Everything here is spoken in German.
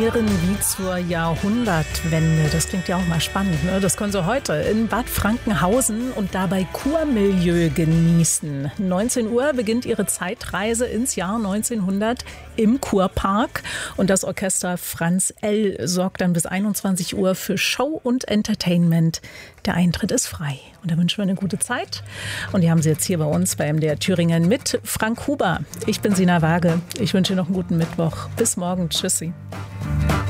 Manieren wie zur Jahrhundertwende. Das klingt ja auch mal spannend, ne? Das können Sie heute in Bad Frankenhausen und dabei Kurmilieu genießen. 19 Uhr beginnt Ihre Zeitreise ins Jahr 1900 im Kurpark. Und das Orchester Franz L. sorgt dann bis 21 Uhr für Show und Entertainment. Der Eintritt ist frei. Und da wünschen wir eine gute Zeit. Und die haben Sie jetzt hier bei uns bei MDR Thüringen mit Frank Huber. Ich bin Sina Waage. Ich wünsche Ihnen noch einen guten Mittwoch. Bis morgen. Tschüssi.